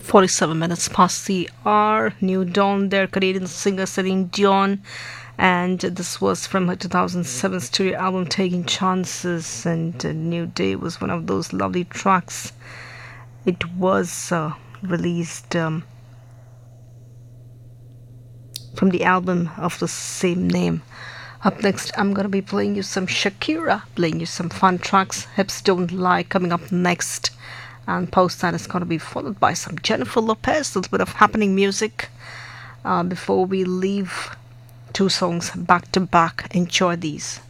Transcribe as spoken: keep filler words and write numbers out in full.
forty-seven minutes past the hour. New Dawn, their Canadian singer Celine Dion, and this was from her two thousand seven studio album Taking Chances. And uh, New Day was one of those lovely tracks. It was uh, released um, from the album of the same name. Up next, I'm going to be playing you some Shakira, playing you some fun tracks. Hips Don't Lie coming up next. And post that is going to be followed by some Jennifer Lopez, a little bit of happening music. Uh, before we leave, two songs back to back. Enjoy these.